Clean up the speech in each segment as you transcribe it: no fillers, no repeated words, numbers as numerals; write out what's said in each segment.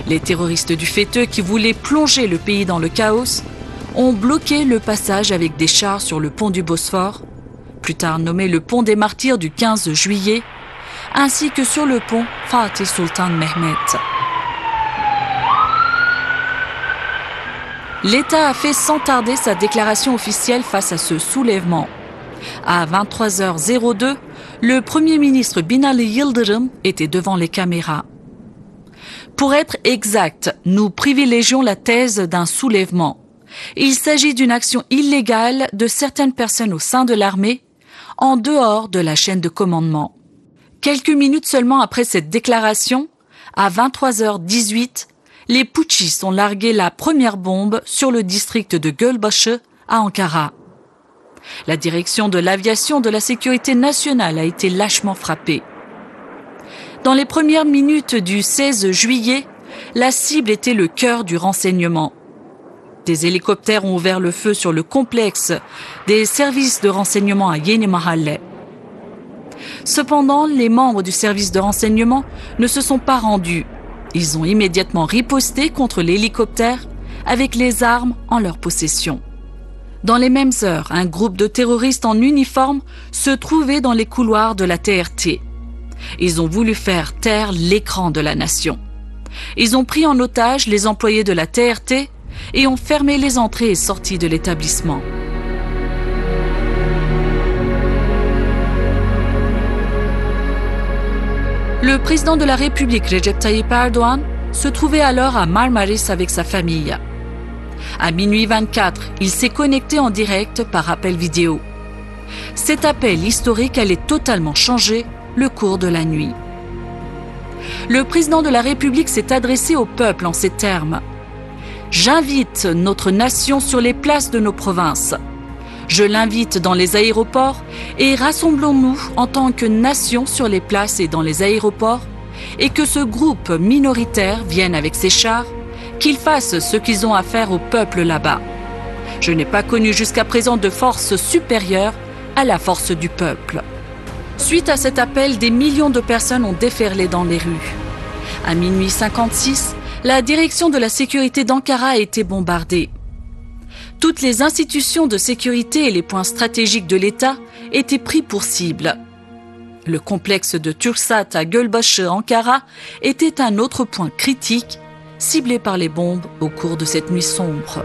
Les terroristes du FETÖ qui voulaient plonger le pays dans le chaos ont bloqué le passage avec des chars sur le pont du Bosphore, plus tard nommé le pont des martyrs du 15 juillet, ainsi que sur le pont Fatih Sultan Mehmet. L'État a fait sans tarder sa déclaration officielle face à ce soulèvement. À 23h02, le Premier ministre Binali Yıldırım était devant les caméras. Pour être exact, nous privilégions la thèse d'un soulèvement. Il s'agit d'une action illégale de certaines personnes au sein de l'armée, en dehors de la chaîne de commandement. Quelques minutes seulement après cette déclaration, à 23h18, les putschistes ont largué la première bombe sur le district de Gölbaşı à Ankara. La direction de l'aviation de la sécurité nationale a été lâchement frappée. Dans les premières minutes du 16 juillet, la cible était le cœur du renseignement. Des hélicoptères ont ouvert le feu sur le complexe des services de renseignement à Yeni Mahalle. Cependant, les membres du service de renseignement ne se sont pas rendus. Ils ont immédiatement riposté contre l'hélicoptère avec les armes en leur possession. Dans les mêmes heures, un groupe de terroristes en uniforme se trouvait dans les couloirs de la TRT. Ils ont voulu faire taire l'écran de la nation. Ils ont pris en otage les employés de la TRT et ont fermé les entrées et sorties de l'établissement. Le président de la République, Recep Tayyip Erdoğan, se trouvait alors à Marmaris avec sa famille. À minuit 24, il s'est connecté en direct par appel vidéo. Cet appel historique allait totalement changer le cours de la nuit. Le président de la République s'est adressé au peuple en ces termes. « J'invite notre nation sur les places de nos provinces. Je l'invite dans les aéroports et rassemblons-nous en tant que nation sur les places et dans les aéroports et que ce groupe minoritaire vienne avec ses chars, qu'ils fassent ce qu'ils ont à faire au peuple là-bas. Je n'ai pas connu jusqu'à présent de force supérieure à la force du peuple. » Suite à cet appel, des millions de personnes ont déferlé dans les rues. À minuit 56, la direction de la sécurité d'Ankara a été bombardée. Toutes les institutions de sécurité et les points stratégiques de l'État étaient pris pour cible. Le complexe de Tursat à Gölbaşı, Ankara, était un autre point critique, ciblé par les bombes au cours de cette nuit sombre.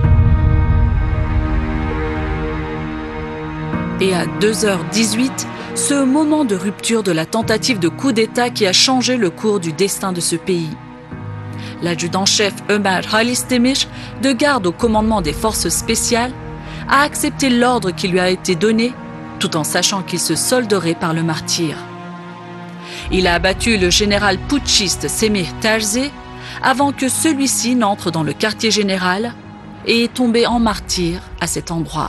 Et à 2h18, ce moment de rupture de la tentative de coup d'État qui a changé le cours du destin de ce pays. L'adjudant-chef Ömer Halis Demir, de garde au commandement des forces spéciales, a accepté l'ordre qui lui a été donné, tout en sachant qu'il se solderait par le martyre. Il a abattu le général putschiste Semih Terzi avant que celui-ci n'entre dans le quartier général et est tombé en martyr à cet endroit.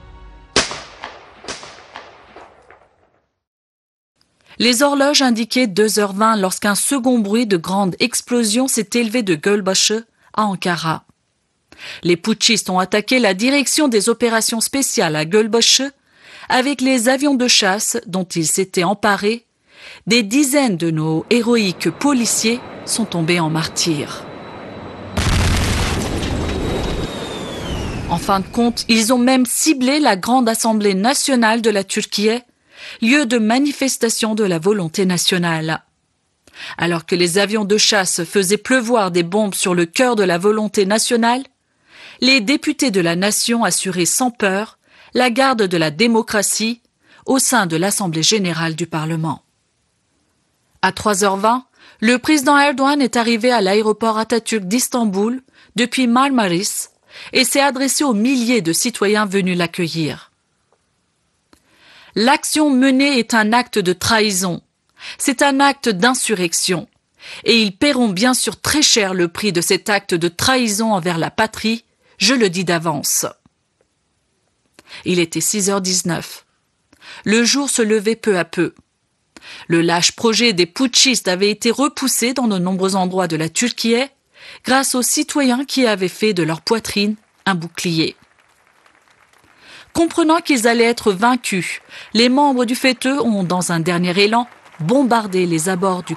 Les horloges indiquaient 2h20 lorsqu'un second bruit de grande explosion s'est élevé de Gölbaşı à Ankara. Les putschistes ont attaqué la direction des opérations spéciales à Gölbaşı avec les avions de chasse dont ils s'étaient emparés. Des dizaines de nos héroïques policiers sont tombés en martyrs. En fin de compte, ils ont même ciblé la grande assemblée nationale de la Turquie, lieu de manifestation de la volonté nationale. Alors que les avions de chasse faisaient pleuvoir des bombes sur le cœur de la volonté nationale, les députés de la nation assuraient sans peur la garde de la démocratie au sein de l'Assemblée générale du Parlement. À 3h20, le président Erdoğan est arrivé à l'aéroport Atatürk d'Istanbul depuis Marmaris et s'est adressé aux milliers de citoyens venus l'accueillir. L'action menée est un acte de trahison, c'est un acte d'insurrection, et ils paieront bien sûr très cher le prix de cet acte de trahison envers la patrie, je le dis d'avance. Il était 6h19. Le jour se levait peu à peu. Le lâche projet des putschistes avait été repoussé dans de nombreux endroits de la Turquie grâce aux citoyens qui avaient fait de leur poitrine un bouclier. Comprenant qu'ils allaient être vaincus, les membres du FETÖ ont, dans un dernier élan, bombardé les abords du